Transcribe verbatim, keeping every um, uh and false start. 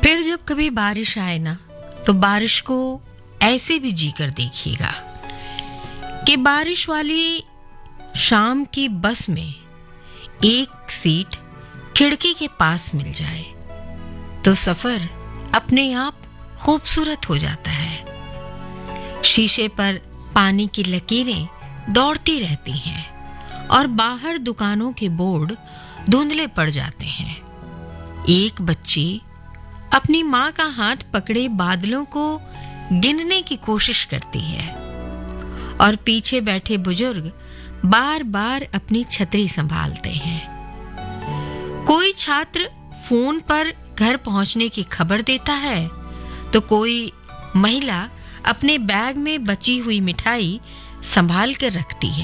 फिर जब कभी बारिश आए ना, तो बारिश को ऐसे भी जी कर देखिएगा कि बारिश वाली शाम की बस में एक सीट खिड़की के पास मिल जाए तो सफर अपने आप खूबसूरत हो जाता है। शीशे पर पानी की लकीरें दौड़ती रहती हैं और बाहर दुकानों के बोर्ड धुंधले पड़ जाते हैं। एक बच्ची अपनी माँ का हाथ पकड़े बादलों को गिनने की कोशिश करती है और पीछे बैठे बुजुर्ग बार बार अपनी छतरी संभालते हैं। कोई छात्र फोन पर घर पहुंचने की खबर देता है तो कोई महिला अपने बैग में बची हुई मिठाई संभाल कर रखती है।